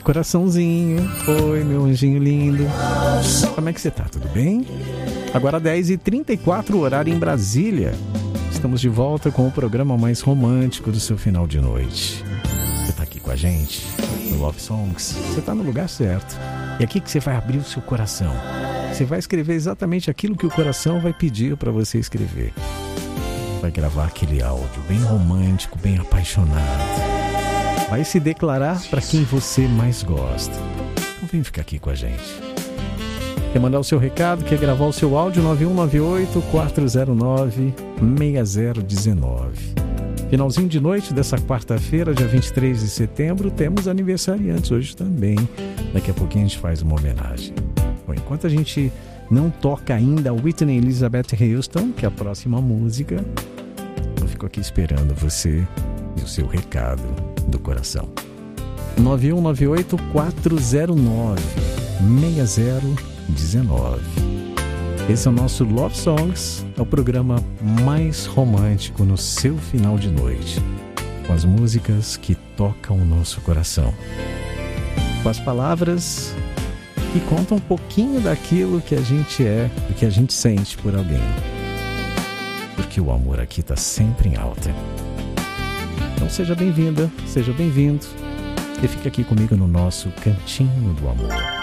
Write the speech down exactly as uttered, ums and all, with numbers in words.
coraçãozinho. Oi, meu anjinho lindo. Como é que você tá? Tudo bem? Agora dez e trinta e quatro, horário em Brasília. Estamos de volta com o programa mais romântico do seu final de noite. Você tá aqui com a gente no Love Songs. Você tá no lugar certo. E aqui que você vai abrir o seu coração. Você vai escrever exatamente aquilo que o coração vai pedir para você escrever. Vai gravar aquele áudio bem romântico, bem apaixonado. Vai se declarar para quem você mais gosta. Então vem ficar aqui com a gente. Quer mandar o seu recado? Quer gravar o seu áudio? nove um nove oito, quatro zero nove, seis zero um nove. Finalzinho de noite dessa quarta-feira, dia vinte e três de setembro, temos aniversariantes hoje também. Daqui a pouquinho a gente faz uma homenagem. Bom, enquanto a gente não toca ainda a Whitney Elizabeth Houston, que é a próxima música, eu fico aqui esperando você e o seu recado do coração. nove um nove oito, quatro zero nove, seis zero um nove. Esse é o nosso Love Songs, é o programa mais romântico no seu final de noite, com as músicas que tocam o nosso coração, com as palavras que contam um pouquinho daquilo que a gente é, do que a gente sente por alguém, porque o amor aqui está sempre em alta. Então seja bem-vinda, seja bem-vindo e fique aqui comigo no nosso Cantinho do Amor.